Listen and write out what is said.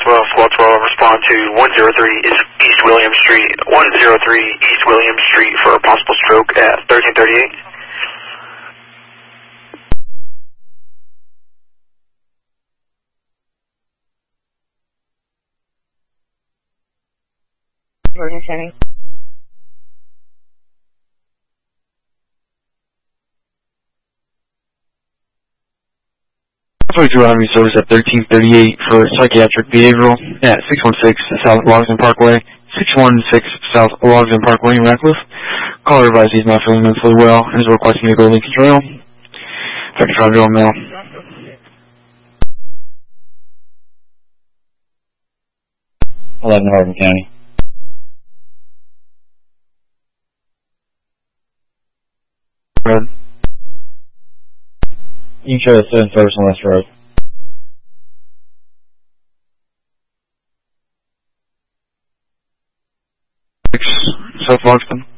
Flood 12, respond to 103 East William Street, 103 East William Street for a possible stroke at 1338. Morgan County. Driving service at 1338 for psychiatric behavioral at 616 South Logsdon Parkway, 616 South Logsdon Parkway in Radcliffe. Caller advised he's not feeling mentally well and is requesting to go to Lincoln Trail. Effective drive drill mail. 11 Hardin County. Road. You can show the 7 service on this road. South Logsdon.